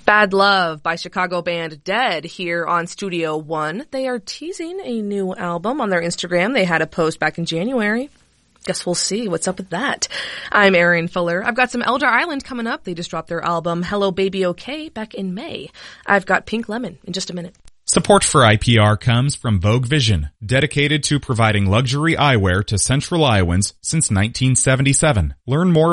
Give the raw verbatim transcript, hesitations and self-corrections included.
Bad Love by Chicago band Dead here on Studio One. They are teasing a new album on their Instagram. They had a post back in January. Guess we'll see what's up with that. I'm Erin Fuller. I've got some Elder Island coming up. They just dropped their album Hello Baby OK back in May. I've got Pink Lemon in just a minute. Support for I P R comes from Vogue Vision, dedicated to providing luxury eyewear to Central Iowans since nineteen seventy-seven. Learn more